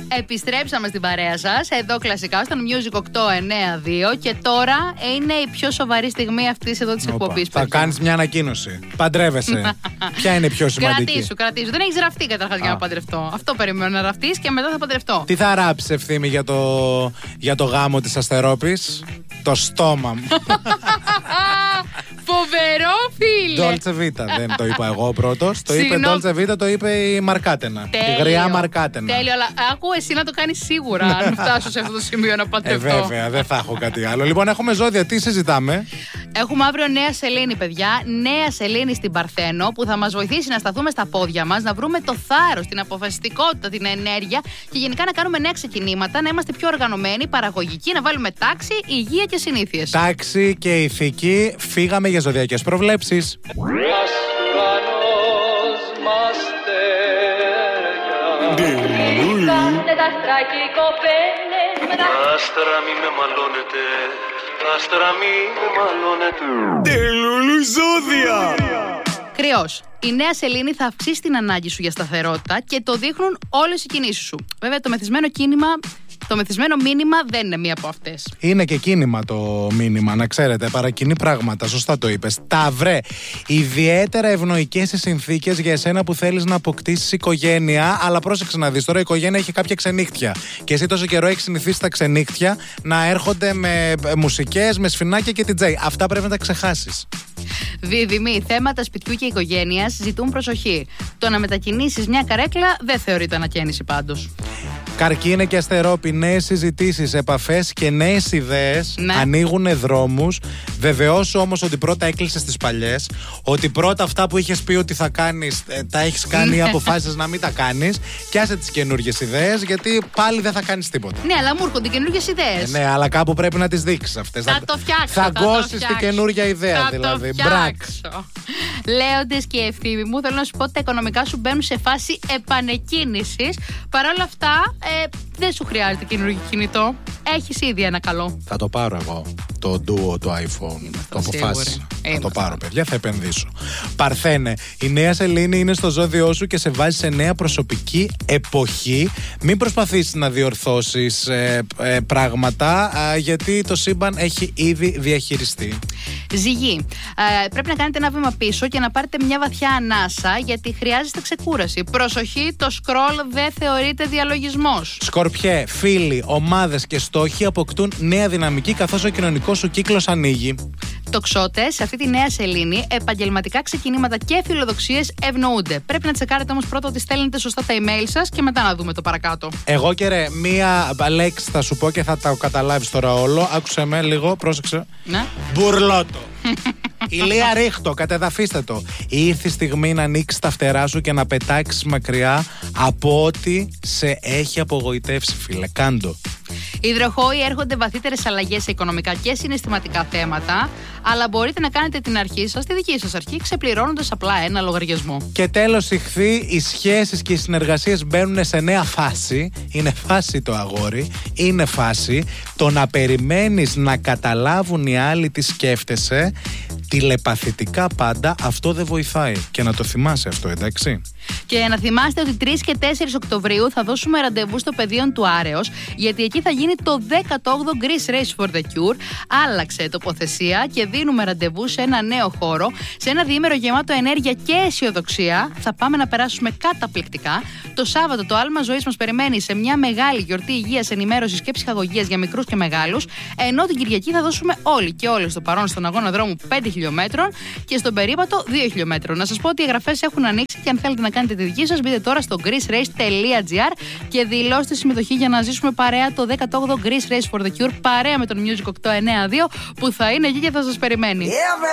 Επιστρέψαμε στην παρέα σας, εδώ κλασικά στον Music 892 και τώρα είναι η πιο σοβαρή στιγμή αυτής εδώ της εκπομπής. Θα κάνεις μια ανακοίνωση. Παντρεύεσαι. Ποια είναι η πιο σημαντική? Κρατήσου. Δεν έχεις ραφτεί καταρχάς για να παντρευτώ. Αυτό περιμένω να ραφτείς και μετά θα παντρευτώ. Τι θα ράψεις, Ευθύμη, για το γάμο της Αστερόπης? Το στόμα μου. Φοβερό, φίλε. Dolce Vita, δεν το είπα εγώ πρώτος. Το είπε Dolce Vita, το είπε η Μαρκάτενα. Η γριά Μαρκάτενα. Τέλειο, αλλά άκου εσύ να το κάνεις σίγουρα αν φτάσω σε αυτό το σημείο να παντρευτώ. Βέβαια, δεν θα έχω κάτι άλλο. Λοιπόν, έχουμε ζώδια, τι συζητάμε? Έχουμε αύριο νέα σελήνη, παιδιά. Νέα σελήνη στην Παρθένο που θα μας βοηθήσει να σταθούμε στα πόδια μας, να βρούμε το θάρρος, την αποφασιστικότητα, την ενέργεια και γενικά να κάνουμε νέα ξεκινήματα, να είμαστε πιο οργανωμένοι, παραγωγικοί, να βάλουμε τάξη, υγεία και συνήθειες. Τάξη και ηθική. Φύγαμε για ζωδιακές προβλέψεις. Άστρα μη με μαλώνετε, άστρα μη με μαλώνετε. Τελούλου ζώδια. Κρυός. Η νέα σελήνη θα αυξήσει την ανάγκη σου για σταθερότητα και το δείχνουν όλες οι κινήσεις σου. Βέβαια, το μεθυσμένο μήνυμα δεν είναι μία από αυτές. Είναι και κίνημα το μήνυμα, να ξέρετε. Παρακινεί πράγματα, σωστά το είπες. Ταύρε, ιδιαίτερα ευνοϊκές οι συνθήκες για εσένα που θέλεις να αποκτήσεις οικογένεια. Αλλά πρόσεξε να δεις, τώρα η οικογένεια έχει κάποια ξενύχτια. Και εσύ τόσο καιρό έχεις συνηθίσει τα ξενύχτια να έρχονται με μουσικές, με σφινάκια και DJ. Αυτά πρέπει να τα ξεχάσεις. Δίδυμοι, θέματα σπιτιού και οικογένειας ζητούν προσοχή. Το να μετακινήσεις μια καρέκλα δεν θεωρείται ανακαίνιση πάντως. Καρκίνε και Αστερόπη, νέες συζητήσεις, επαφές και νέες ιδέες ανοίγουν δρόμους. Βεβαιώσου όμως ότι πρώτα έκλεισες τις παλιές, ότι πρώτα αυτά που είχες πει ότι θα κάνεις, τα έχεις κάνει ή αποφάσισες να μην τα κάνεις, και άσε τις καινούργιες ιδέες, γιατί πάλι δεν θα κάνεις τίποτα. Ναι, αλλά μου έρχονται καινούργιες ιδέες. Ναι, αλλά κάπου πρέπει να τις δείξεις αυτές. Θα το φτιάξω. Θα γκώσεις την καινούργια ιδέα, θα δηλαδή. Το φτιάξω. Λέοντες και Ευθύμη μου, θέλω να σου πω ότι τα οικονομικά σου μπαίνουν σε φάση επανεκκίνησης. Παρ' όλα αυτά, δεν σου χρειάζεται καινούργιο κινητό. Έχεις ήδη ένα καλό. Θα το πάρω εγώ. Το Duo, το iPhone. Το αποφάσισα. Θα το πάρω, παιδιά, θα επενδύσω. Παρθένε, η νέα σελήνη είναι στο ζώδιό σου και σε βάζει σε νέα προσωπική εποχή. Μην προσπαθήσεις να διορθώσεις πράγματα, γιατί το σύμπαν έχει ήδη διαχειριστεί. Ζυγή, πρέπει να κάνετε ένα βήμα πίσω και να πάρετε μια βαθιά ανάσα, γιατί χρειάζεστε ξεκούραση. Προσοχή, το scroll δεν θεωρείται διαλογισμός. Σκορπιέ, φίλοι, ομάδες και στόχοι αποκτούν νέα δυναμική καθώς ο κοινωνικός σου κύκλος ανοίγει. Τοξότες, σε αυτή τη νέα σελήνη, επαγγελματικά ξεκινήματα και φιλοδοξίες ευνοούνται. Πρέπει να τσεκάρετε όμως πρώτα ότι στέλνετε σωστά τα email σας και μετά να δούμε το παρακάτω. Εγώ και ρε, μία λέξη θα σου πω και θα τα καταλάβεις τώρα όλο. Άκουσε με λίγο, πρόσεξε. Ναι. Μπουρλότο. Ηλία, ρίχτω, κατεδαφίστε το. Ήρθε η στιγμή να ανοίξεις τα φτερά σου και να πετάξεις μακριά από ό,τι σε έχει απογοητεύσει, φίλε. Κάντο. Υδροχόοι, έρχονται βαθύτερες αλλαγές σε οικονομικά και συναισθηματικά θέματα, αλλά μπορείτε να κάνετε την αρχή σας, τη δική σας αρχή, ξεπληρώνοντας απλά ένα λογαριασμό. Και τέλος, Ιχθύ, οι σχέσεις και οι συνεργασίες μπαίνουν σε νέα φάση. Είναι φάση το αγόρι, είναι φάση. Το να περιμένεις να καταλάβουν οι άλλοι τι σκέφτεσαι, τηλεπαθητικά πάντα, αυτό δεν βοηθάει. Και να το θυμάσαι αυτό, εντάξει. Και να θυμάστε ότι 3 και 4 Οκτωβρίου θα δώσουμε ραντεβού στο πεδίο του Άρεως, γιατί εκεί θα γίνει το 18ο Greece Race for the Cure. Άλλαξε τοποθεσία και δίνουμε ραντεβού σε ένα νέο χώρο, σε ένα διήμερο γεμάτο ενέργεια και αισιοδοξία. Θα πάμε να περάσουμε καταπληκτικά. Το Σάββατο το άλμα ζωής μας περιμένει σε μια μεγάλη γιορτή υγείας, ενημέρωσης και ψυχαγωγίας για μικρούς και μεγάλους. Ενώ την Κυριακή θα δώσουμε όλοι και όλες το παρόν στον αγώνα δρόμου 5 χιλιόμετρων και στον περίπατο 2 χιλιόμετρων. Να σας πω ότι οι εγγραφές έχουν ανοίξει και αν θέλετε να κάνετε τη δική σας, μπείτε τώρα στο greecerace.gr και δηλώστε συμμετοχή για να ζήσουμε παρέα το 18ο Greece Race for the Cure, παρέα με τον Music 892 που θα είναι εκεί και θα σας περιμένει.